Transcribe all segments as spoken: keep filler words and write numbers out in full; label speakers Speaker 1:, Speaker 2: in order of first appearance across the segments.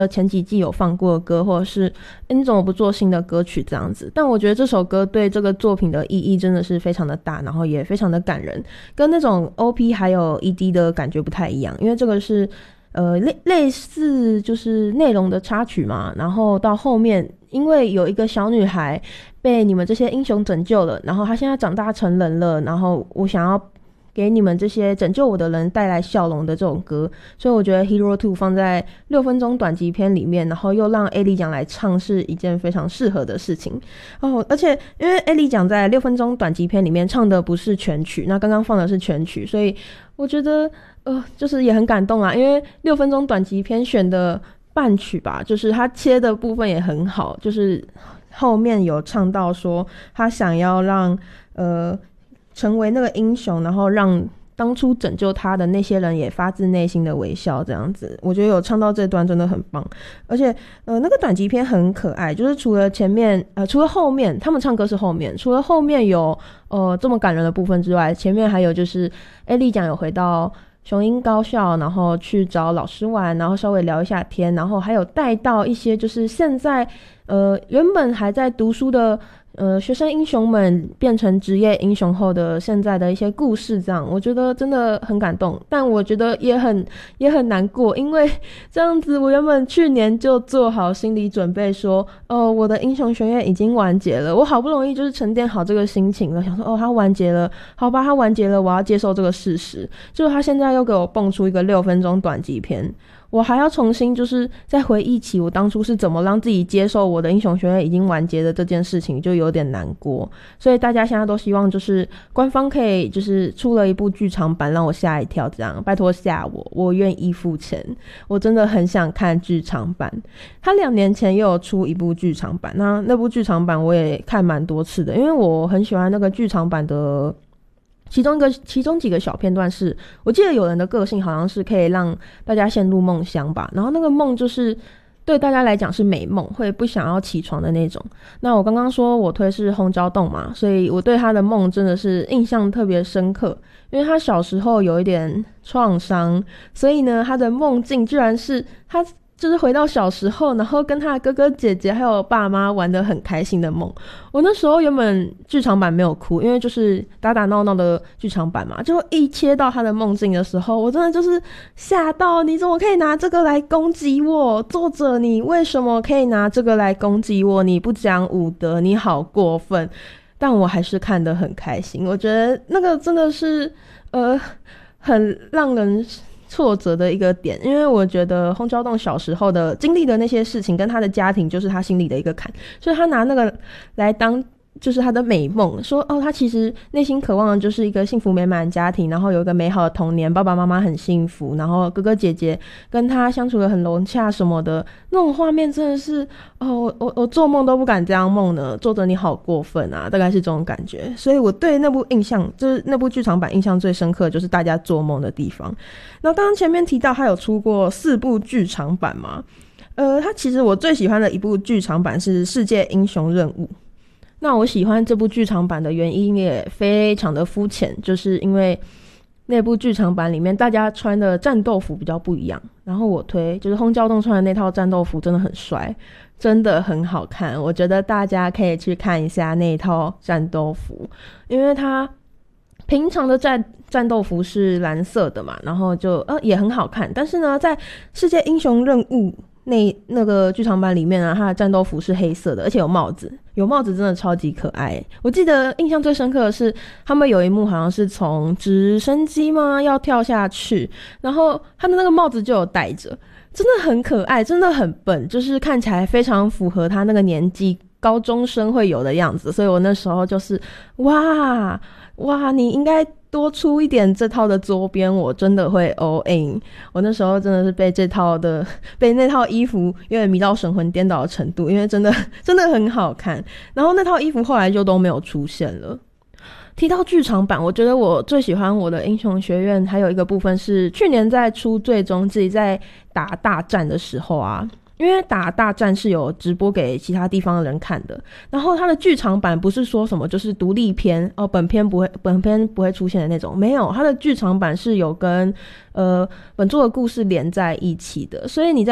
Speaker 1: 前几季有放过的歌，或者是你怎么不做新的歌曲这样子。但我觉得这首歌对这个作品的意义真的是非常的大，然后也非常的感人，跟那种 O P 还有 E D 的感觉不太一样，因为这个是呃类类似就是内容的插曲嘛，然后到后面因为有一个小女孩被你们这些英雄拯救了，然后她现在长大成人了，然后我想要给你们这些拯救我的人带来笑容的这种歌，所以我觉得 Hero 二 放在六分钟短集片里面，然后又让 A 莉奖来唱是一件非常适合的事情哦。而且因为 A 莉奖在六分钟短集片里面唱的不是全曲，那刚刚放的是全曲，所以我觉得呃就是也很感动啊，因为六分钟短集片选的半曲吧，就是他切的部分也很好，就是后面有唱到说他想要让呃成为那个英雄，然后让当初拯救他的那些人也发自内心的微笑，这样子我觉得有唱到这段真的很棒。而且呃那个短集片很可爱，就是除了前面呃除了后面他们唱歌是后面，除了后面有呃这么感人的部分之外，前面还有就是艾莉奖有回到雄鹰高校，然后去找老师玩，然后稍微聊一下天，然后还有带到一些就是现在呃原本还在读书的呃学生英雄们变成职业英雄后的现在的一些故事，这样我觉得真的很感动，但我觉得也很也很难过，因为这样子我原本去年就做好心理准备说哦我的英雄学院已经完结了，我好不容易就是沉淀好这个心情了，想说哦它完结了，好吧它完结了，我要接受这个事实，结果他现在又给我蹦出一个六分钟短集片，我还要重新就是再回忆起我当初是怎么让自己接受我的英雄学院已经完结的这件事情，就有点难过。所以大家现在都希望就是官方可以就是出了一部剧场版让我吓一跳，这样拜托吓我，我愿意付钱，我真的很想看剧场版。他两年前又有出一部剧场版，那那部剧场版我也看蛮多次的，因为我很喜欢那个剧场版的其中一个其中几个小片段是，我记得有人的个性好像是可以让大家陷入梦乡吧，然后那个梦就是对大家来讲是美梦，会不想要起床的那种。那我刚刚说我推是轰焦洞嘛，所以我对他的梦真的是印象特别深刻，因为他小时候有一点创伤，所以呢他的梦境居然是他就是回到小时候，然后跟他的哥哥姐姐还有爸妈玩得很开心的梦。我那时候原本剧场版没有哭，因为就是打打闹闹的剧场版嘛，就一切到他的梦境的时候，我真的就是吓到，你怎么可以拿这个来攻击我？作者你为什么可以拿这个来攻击我？你不讲武德，你好过分。但我还是看得很开心，我觉得那个真的是呃很让人挫折的一个点，因为我觉得轰焦洞小时候的经历的那些事情跟他的家庭就是他心里的一个坎，所以他拿那个来当就是他的美梦，说哦他其实内心渴望的就是一个幸福美满的家庭，然后有一个美好的童年，爸爸妈妈很幸福，然后哥哥姐姐跟他相处得很融洽什么的，那种画面真的是哦我我我做梦都不敢这样梦呢，作者你好过分啊，大概是这种感觉。所以我对那部印象就是那部剧场版印象最深刻的就是大家做梦的地方。然后刚刚前面提到他有出过四部剧场版嘛，呃他其实我最喜欢的一部剧场版是世界英雄任务。那我喜欢这部剧场版的原因也非常的肤浅，就是因为那部剧场版里面大家穿的战斗服比较不一样，然后我推就是轰焦洞穿的那套战斗服真的很帅，真的很好看，我觉得大家可以去看一下那一套战斗服，因为它平常的战战斗服是蓝色的嘛，然后就呃也很好看，但是呢在世界英雄任务那那个剧场版里面啊，它的战斗服是黑色的，而且有帽子，有帽子真的超级可爱。我记得印象最深刻的是他们有一幕好像是从直升机吗要跳下去，然后他的那个帽子就有戴着，真的很可爱，真的很笨，就是看起来非常符合他那个年纪高中生会有的样子，所以我那时候就是哇哇你应该多出一点这套的周边，我真的会 all in。 我那时候真的是被这套的被那套衣服有点迷到神魂颠倒的程度，因为真的真的很好看，然后那套衣服后来就都没有出现了。提到剧场版，我觉得我最喜欢我的英雄学院还有一个部分是去年在出最终季在打大战的时候啊，因为打大战是有直播给其他地方的人看的，然后它的剧场版不是说什么就是独立篇哦，本片不会本片不会出现的那种，没有，它的剧场版是有跟呃本作的故事连在一起的，所以你在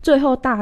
Speaker 1: 最后大